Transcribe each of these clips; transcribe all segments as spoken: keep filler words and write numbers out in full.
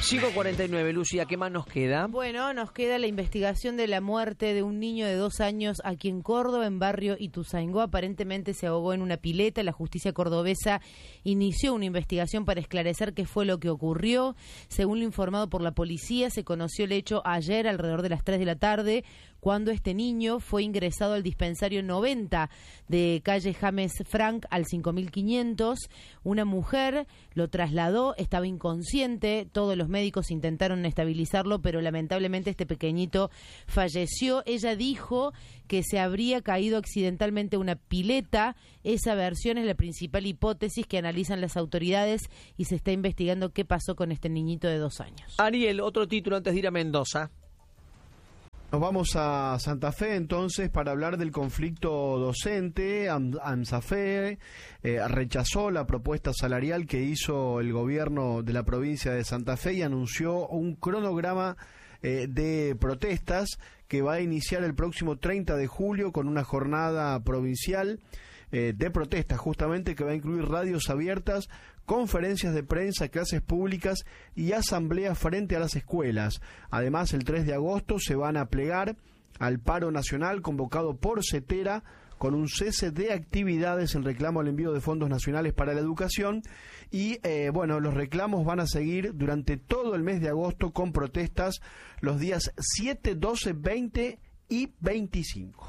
cinco cuarenta y nueve, Lucía, ¿qué más nos queda? Bueno, nos queda la investigación de la muerte de un niño de dos años aquí en Córdoba, en barrio Ituzaingó. Aparentemente se ahogó en una pileta. La justicia cordobesa inició una investigación para esclarecer qué fue lo que ocurrió. Según lo informado por la policía, se conoció el hecho ayer alrededor de las tres de la tarde, cuando este niño fue ingresado al dispensario noventa de calle James Frank al cinco mil quinientos. Una mujer lo trasladó, estaba inconsciente, todos los médicos intentaron estabilizarlo, pero lamentablemente este pequeñito falleció. Ella dijo que se habría caído accidentalmente a una pileta. Esa versión es la principal hipótesis que analizan las autoridades y se está investigando qué pasó con este niñito de dos años. Ariel, otro título antes de ir a Mendoza. Nos vamos a Santa Fe entonces para hablar del conflicto docente. AMSAFE eh, rechazó la propuesta salarial que hizo el gobierno de la provincia de Santa Fe y anunció un cronograma eh, de protestas que va a iniciar el próximo treinta de julio con una jornada provincial eh, de protestas justamente que va a incluir radios abiertas, conferencias de prensa, clases públicas y asambleas frente a las escuelas. Además, el tres de agosto se van a plegar al paro nacional convocado por CETERA con un cese de actividades en reclamo al envío de fondos nacionales para la educación y, eh, bueno, los reclamos van a seguir durante todo el mes de agosto con protestas los días siete, doce, veinte y veinticinco.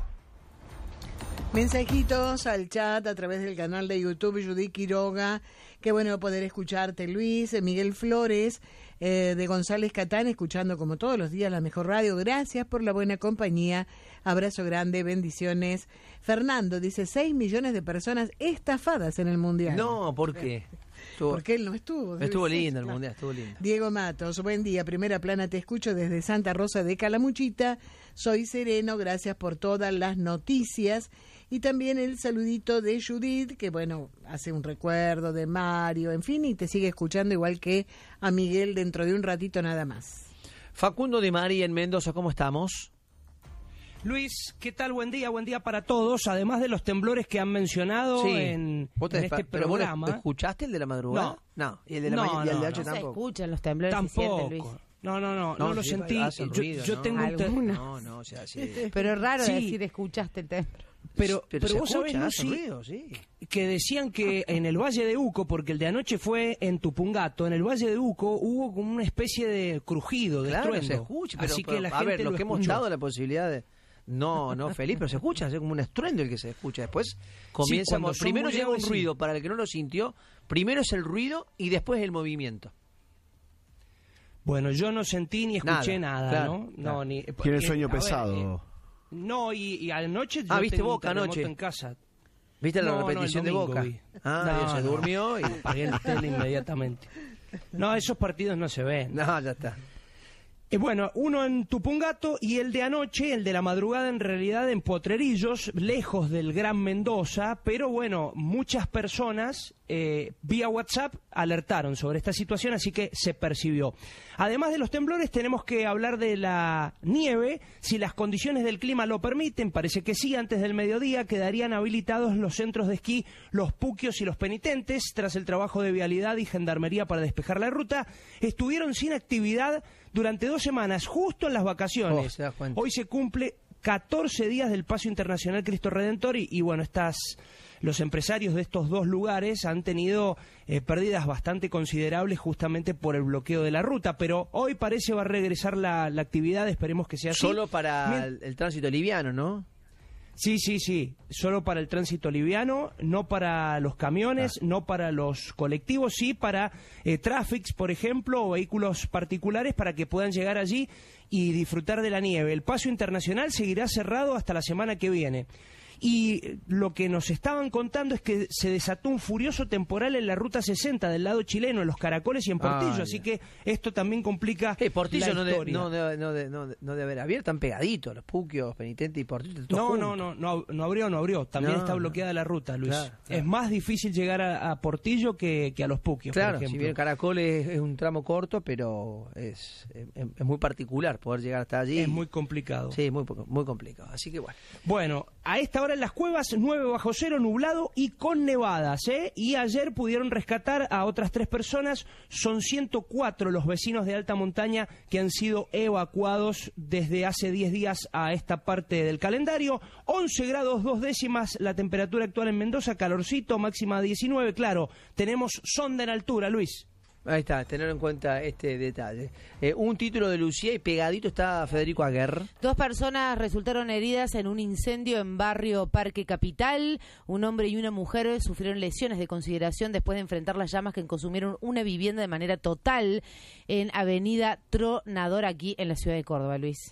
Mensajitos al chat a través del canal de YouTube Judith Quiroga. Qué bueno poder escucharte, Luis. Miguel Flores eh, de González Catán, escuchando como todos los días la mejor radio. Gracias por la buena compañía. Abrazo grande, bendiciones. Fernando dice, seis millones de personas estafadas en el Mundial. No, ¿por qué? Estuvo, Porque él no estuvo. Estuvo lindo ser, el claro. Mundial, estuvo lindo. Diego Matos, buen día, Primera Plana, te escucho desde Santa Rosa de Calamuchita. Soy Sereno, gracias por todas las noticias. Y también el saludito de Judith, que bueno, hace un recuerdo de Mario, en fin, y te sigue escuchando igual que a Miguel dentro de un ratito nada más. Facundo de María en Mendoza, ¿cómo estamos? Luis, ¿qué tal? Buen día, buen día para todos. Además de los temblores que han mencionado sí. en, ¿Vos te en este pero programa. ¿Vos escuchaste el de la madrugada? No. No. ¿Y el de la No, mañana y el no, de no. noche No se tampoco? escuchan los temblores, Tampoco. se sienten, Luis. No, no, no, no, No, lo sí, sentí. hacen Yo, ruido, yo ¿no? tengo un te- No, no, o sea, sí. Pero es raro Sí. decir escuchaste el temblor. Pero, Pero pero, se vos escucha, sabés, hace Lucy, ruido, sí. que decían que en el Valle de Uco, porque el de anoche fue en Tupungato, en el Valle de Uco hubo como una especie de crujido, de Claro, estruendo. se escucha, pero, Así pero, que la a gente ver, lo los que hemos escuchó. dado la posibilidad de... No, no, feliz, pero se escucha, es como un estruendo el que se escucha. Después comienza... cuando son primero muy llega un graves, sí. ruido, para el que no lo sintió, primero es el ruido y después el movimiento. Bueno, yo no sentí ni escuché Nada, nada, claro, ¿no? claro. No, ni, Tiene eh, sueño a ver, pesado. eh, no, y, y anoche yo Ah, ¿viste tengo un Boca terremoto anoche? en casa. ¿Viste la No, no, repetición el de domingo Boca? vi. Ah, No, se no. durmió y... Apagué la tele inmediatamente. No, esos partidos no se ven. No, ya está. Eh, bueno, uno en Tupungato y el de anoche, el de la madrugada, en realidad en Potrerillos, lejos del Gran Mendoza, pero bueno, muchas personas eh, vía WhatsApp alertaron sobre esta situación, así que se percibió. Además de los temblores, tenemos que hablar de la nieve, si las condiciones del clima lo permiten, parece que sí, antes del mediodía quedarían habilitados los centros de esquí, los Puquios y los Penitentes, tras el trabajo de vialidad y gendarmería para despejar la ruta, estuvieron sin actividad durante dos semanas, justo en las vacaciones. Oh, se da cuenta. Hoy se cumple catorce días del Paso Internacional Cristo Redentor y, y bueno, estas, los empresarios de estos dos lugares han tenido eh, pérdidas bastante considerables justamente por el bloqueo de la ruta, pero hoy parece va a regresar la, la actividad, esperemos que sea así. Solo para Mien- el, el tránsito liviano, ¿no? Sí, sí, sí, solo para el tránsito liviano, no para los camiones, Ah. no para los colectivos, sí para eh, Traffics, por ejemplo, o vehículos particulares para que puedan llegar allí y disfrutar de la nieve. El Paso Internacional seguirá cerrado hasta la semana que viene. Y lo que nos estaban contando es que se desató un furioso temporal en la ruta sesenta del lado chileno, en los Caracoles y en Portillo, Ah, así ya. que esto también complica Eh, Portillo la no de, historia. no, de, no, de, no, de, no de haber abierto, están pegaditos, los Puquios, Penitentes y Portillo. todos No, juntos. no, no, no, no abrió, no abrió. También No, está no. bloqueada la ruta, Luis. Claro, claro. Es más difícil llegar a, a Portillo que, que a los Puquios, Claro, por ejemplo. si bien Caracoles es, es un tramo corto, pero es, es, es muy particular poder llegar hasta allí. Es muy complicado. Sí, muy, muy complicado. Así que bueno. Bueno, a esta hora ahora en las cuevas, nueve bajo cero, nublado y con nevadas, ¿eh? Y ayer pudieron rescatar a otras tres personas. Son ciento cuatro los vecinos de alta montaña que han sido evacuados desde hace diez días a esta parte del calendario. once grados dos décimas la temperatura actual en Mendoza, calorcito, máxima diecinueve. Claro, tenemos sonda en altura, Luis. Ahí está, tener en cuenta este detalle. Eh, un título de Lucía y pegadito está Federico Aguer. Dos personas resultaron heridas en un incendio en barrio Parque Capital. Un hombre y una mujer sufrieron lesiones de consideración después de enfrentar las llamas que consumieron una vivienda de manera total en Avenida Tronador, aquí en la ciudad de Córdoba, Luis.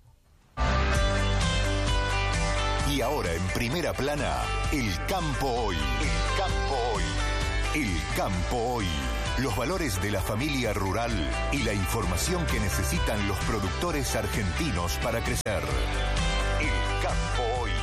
Y ahora en primera plana, el campo hoy. El campo hoy. El campo hoy. Los valores de la familia rural y la información que necesitan los productores argentinos para crecer. El campo hoy.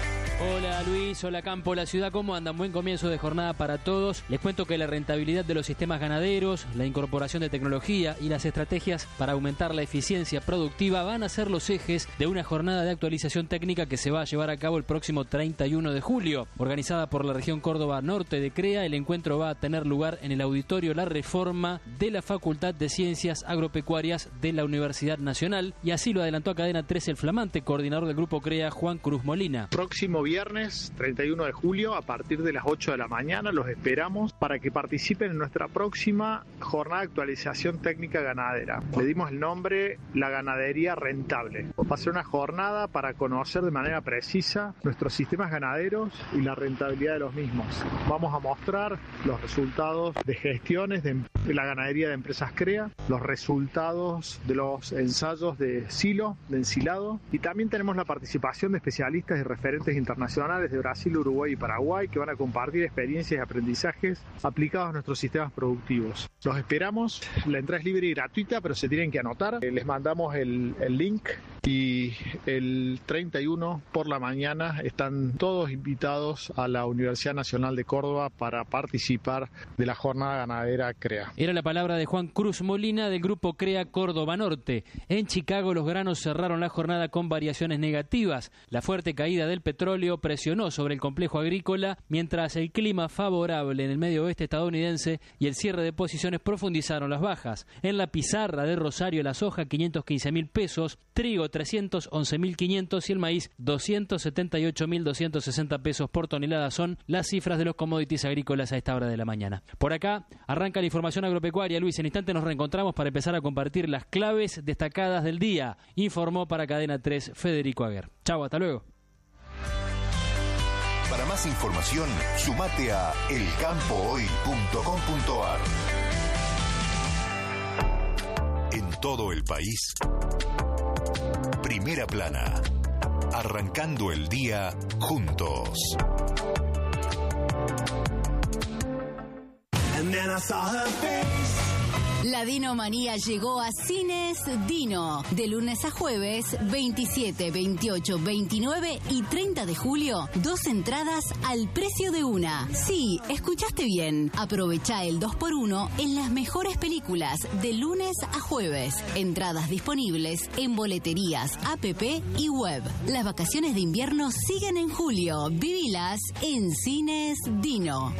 Hola Luis, hola Campo, la ciudad, ¿cómo andan? Buen comienzo de jornada para todos. Les cuento que la rentabilidad de los sistemas ganaderos, la incorporación de tecnología y las estrategias para aumentar la eficiencia productiva van a ser los ejes de una jornada de actualización técnica que se va a llevar a cabo el próximo treinta y uno de julio. Organizada por la región Córdoba Norte de CREA, el encuentro va a tener lugar en el auditorio La Reforma de la Facultad de Ciencias Agropecuarias de la Universidad Nacional, y así lo adelantó a Cadena tres el flamante coordinador del grupo CREA, Juan Cruz Molina. Próximo viernes treinta y uno de julio a partir de las ocho de la mañana los esperamos para que participen en nuestra próxima jornada de actualización técnica ganadera. Le dimos el nombre La Ganadería Rentable. Va a ser una jornada para conocer de manera precisa nuestros sistemas ganaderos y la rentabilidad de los mismos. Vamos a mostrar los resultados de gestiones de la ganadería de empresas CREA, los resultados de los ensayos de silo, de ensilado, y también tenemos la participación de especialistas y referentes internacionales de Brasil, Uruguay y Paraguay que van a compartir experiencias y aprendizajes aplicados a nuestros sistemas productivos. Los esperamos, la entrada es libre y gratuita, pero se tienen que anotar. Les mandamos el, el link y el treinta y uno por la mañana están todos invitados a la Universidad Nacional de Córdoba para participar de la jornada ganadera CREA. Era la palabra de Juan Cruz Molina del grupo CREA Córdoba Norte. En Chicago los granos cerraron la jornada con variaciones negativas. La fuerte caída del petróleo presionó sobre el complejo agrícola, mientras el clima favorable en el medio oeste estadounidense y el cierre de posiciones profundizaron las bajas. En la pizarra de Rosario la soja quinientos quince mil pesos, trigo trescientos once mil quinientos y el maíz doscientos setenta y ocho mil doscientos sesenta pesos por tonelada son las cifras de los commodities agrícolas a esta hora de la mañana. Por acá arranca la información agropecuaria. Luis, en instante nos reencontramos para empezar a compartir las claves destacadas del día. Informó para Cadena tres Federico Aguer. Chau, hasta luego. Para más información, sumate a el campo hoy punto com punto a r. En todo el país, Primera Plana, arrancando el día juntos. La Dinomanía llegó a Cines Dino. De lunes a jueves, veintisiete, veintiocho, veintinueve y treinta de julio, dos entradas al precio de una. Sí, escuchaste bien. Aprovecha el dos por uno en las mejores películas de lunes a jueves. Entradas disponibles en boleterías, app y web. Las vacaciones de invierno siguen en julio. Vivilas en Cines Dino.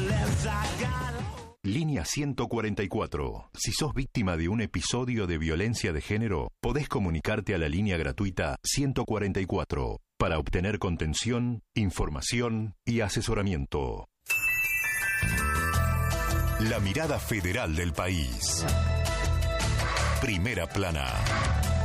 Línea ciento cuarenta y cuatro. Si sos víctima de un episodio de violencia de género, podés comunicarte a la línea gratuita ciento cuarenta y cuatro para obtener contención, información y asesoramiento. La mirada federal del país. Primera Plana.